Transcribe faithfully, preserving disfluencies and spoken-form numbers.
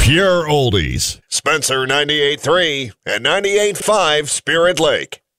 Pure oldies. Spencer ninety-eight point three and ninety-eight point five Spirit Lake.